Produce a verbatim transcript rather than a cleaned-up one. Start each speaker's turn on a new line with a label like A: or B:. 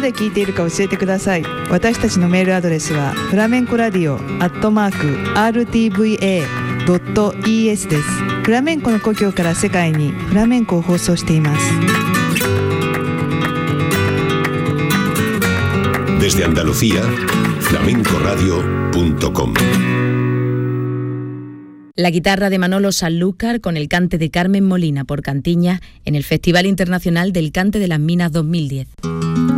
A: こで聞いているか教えてください。私たちのメールアドレスはフラメンコラディオアットマーク アールティーブイエードットイーエス です。フラメンコの故郷から世界にフラメンコを放送しています。
B: Desde Andalucía, flamenco radio punto com.
C: La guitarra de Manolo Sanlúcar con el cante de Carmen Molina por Cantiña en el Festival Internacional del Cante de las Minas dos mil diez.